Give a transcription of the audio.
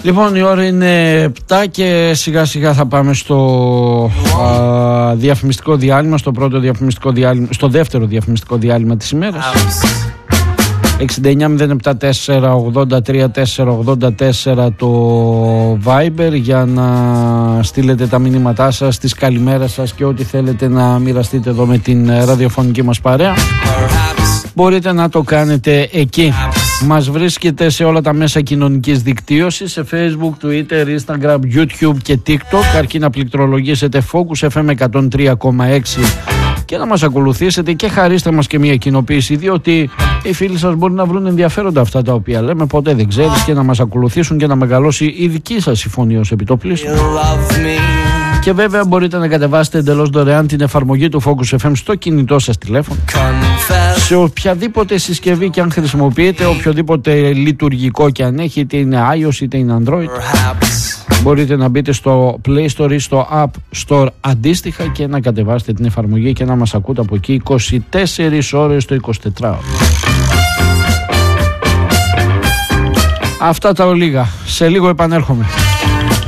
Λοιπόν, η ώρα είναι 7 και σιγά σιγά θα πάμε στο διαφημιστικό διάλειμμα, στο δεύτερο διαφημιστικό διάλειμμα της ημέρας. 69-074-83-484 το Viber για να στείλετε τα μηνύματά σας, τις καλημέρας σας και ό,τι θέλετε να μοιραστείτε εδώ με την ραδιοφωνική μας παρέα. Μπορείτε να το κάνετε εκεί. Μας βρίσκεται σε όλα τα μέσα κοινωνικής δικτύωσης, σε Facebook, Twitter, Instagram, YouTube και TikTok, αρκεί να πληκτρολογήσετε Focus FM 103,6 και να μας ακολουθήσετε και χαρίστε μας και μια κοινοποίηση, διότι οι φίλοι σας μπορεί να βρουν ενδιαφέροντα αυτά τα οποία λέμε, ποτέ δεν ξέρεις, και να μας ακολουθήσουν και να μεγαλώσει η δική σας η φωνή ως επιτοπλίστων. Και βέβαια μπορείτε να κατεβάσετε εντελώς δωρεάν την εφαρμογή του Focus FM στο κινητό σας τηλέφωνο, σε οποιαδήποτε συσκευή και αν χρησιμοποιείτε, οποιοδήποτε λειτουργικό και αν έχει, είτε είναι iOS είτε είναι Android. Μπορείτε να μπείτε στο Play Store ή στο App Store αντίστοιχα και να κατεβάσετε την εφαρμογή και να μας ακούτε από εκεί 24 ώρες το 24ωρο. Αυτά τα ολίγα. Σε λίγο επανέρχομαι.